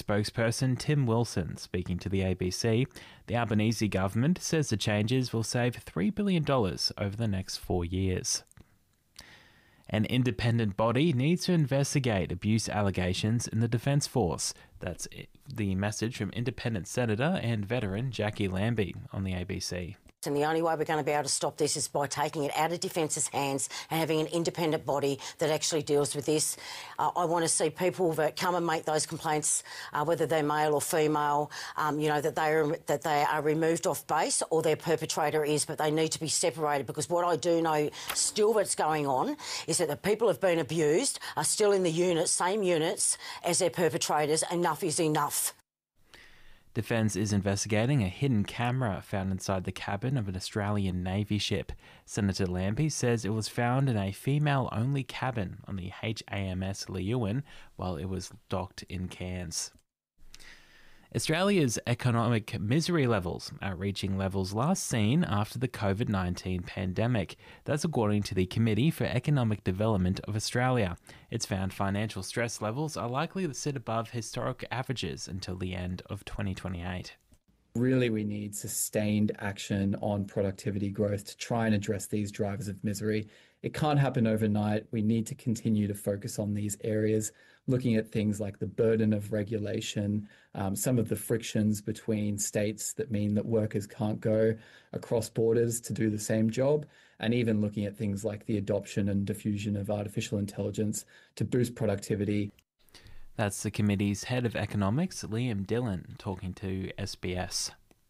spokesperson Tim Wilson speaking to the ABC. The Albanese government says the changes will save $3 billion over the next 4 years. An independent body needs to investigate abuse allegations in the Defence Force. That's the message from independent Senator and veteran Jackie Lambie on the ABC. And the only way we're going to be able to stop this is by taking it out of Defence's hands and having an independent body that actually deals with this. I want to see people that come and make those complaints, whether they're male or female, that they are removed off base or their perpetrator is, but they need to be separated, because what I do know still that's going on is that the people who've been abused are still in the units, same units as their perpetrators. Enough is enough. Defence is investigating a hidden camera found inside the cabin of an Australian Navy ship. Senator Lambie says it was found in a female-only cabin on the HAMS Leeuwin while it was docked in Cairns. Australia's economic misery levels are reaching levels last seen after the COVID-19 pandemic. That's according to the Committee for Economic Development of Australia. It's found financial stress levels are likely to sit above historic averages until the end of 2028. Really, we need sustained action on productivity growth to try and address these drivers of misery. It can't happen overnight. We need to continue to focus on these areas, looking at things like the burden of regulation, some of the frictions between states that mean that workers can't go across borders to do the same job, and even looking at things like the adoption and diffusion of artificial intelligence to boost productivity. That's the committee's head of economics, Liam Dillon, talking to SBS.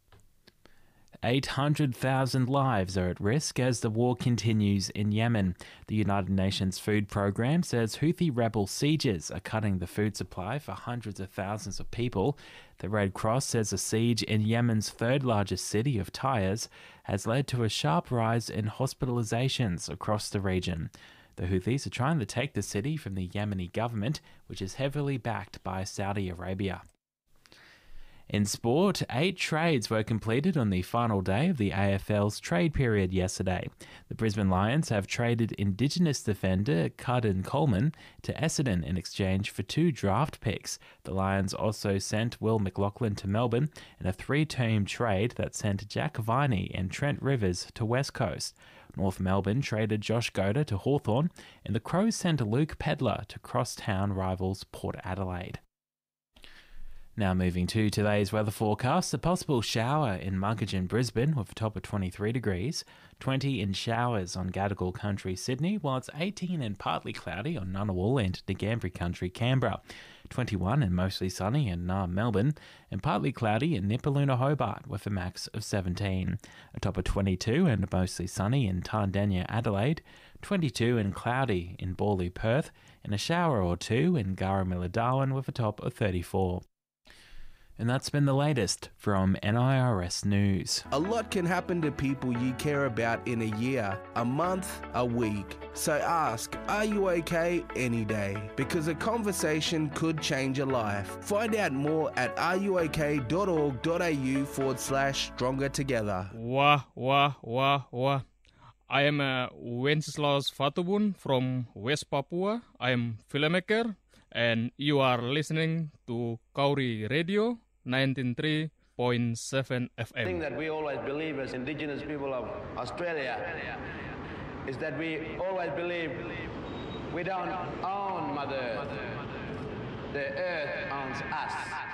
800,000 lives are at risk as the war continues in Yemen. The United Nations Food Programme says Houthi rebel sieges are cutting the food supply for hundreds of thousands of people. The Red Cross says a siege in Yemen's third largest city of Taiz has led to a sharp rise in hospitalizations across the region. The Houthis are trying to take the city from the Yemeni government, which is heavily backed by Saudi Arabia. In sport, 8 trades were completed on the final day of the AFL's trade period yesterday. The Brisbane Lions have traded Indigenous defender Carden Coleman to Essendon in exchange for 2 draft picks. The Lions also sent Will McLaughlin to Melbourne in a 3-team trade that sent Jack Viney and Trent Rivers to West Coast. North Melbourne traded Josh Goda to Hawthorn, and the Crows sent Luke Pedlar to crosstown rivals Port Adelaide. Now moving to today's weather forecast, a possible shower in Muggagin, Brisbane with a top of 23 degrees, 20 in showers on Gadigal Country, Sydney, while it's 18 and partly cloudy on Ngunnawal and Ngambri Country, Canberra, 21 and mostly sunny in Melbourne, and partly cloudy in Nipaluna, Hobart with a max of 17, a top of 22 and mostly sunny in Tardenia, Adelaide, 22 and cloudy in Borloo, Perth, and a shower or 2 in Garamilla, Darwin with a top of 34. And that's been the latest from NIRS News. A lot can happen to people you care about in a year, a month, a week. So ask, are you okay any day? Because a conversation could change a life. Find out more at areyook.org.au/stronger together. Wah. I am Wenceslaus Fatubun from West Papua. I am filmmaker, and you are listening to Kauri Radio 93.7 FM. The thing that we always believe as Indigenous people of Australia is that we always believe we don't own Mother Earth, the earth owns us.